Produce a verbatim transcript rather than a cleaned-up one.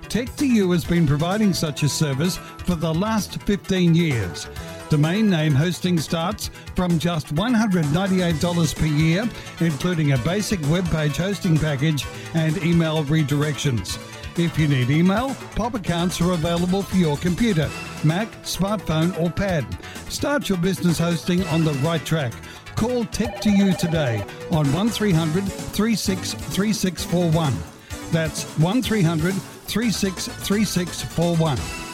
Tech to You has been providing such a service for the last fifteen years. Domain name hosting starts from just one hundred ninety-eight dollars per year, including a basic web page hosting package and email redirections. If you need email, Pop accounts are available for your computer, Mac, smartphone or pad. Start your business hosting on the right track. Call Tech to You today on one three hundred, three six three six four one. That's one three hundred, three six three six four one.